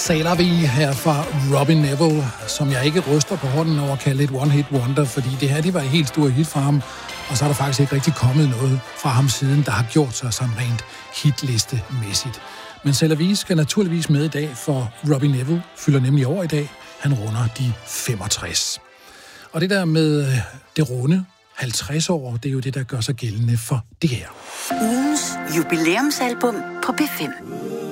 C'est la vie her fra Robin Neville, som jeg ikke ryster på hånden over at kalde et one-hit wonder, fordi det her, det var et helt stort hit fra ham, og så er der faktisk ikke rigtig kommet noget fra ham siden, der har gjort sig sådan rent hitlistemæssigt. Men C'est la vie skal naturligvis med i dag, for Robin Neville fylder nemlig år i dag. Han runder de 65. Og det der med det runde 50 år, det er jo det, der gør sig gældende for det her. Ugens jubilæumsalbum på B5.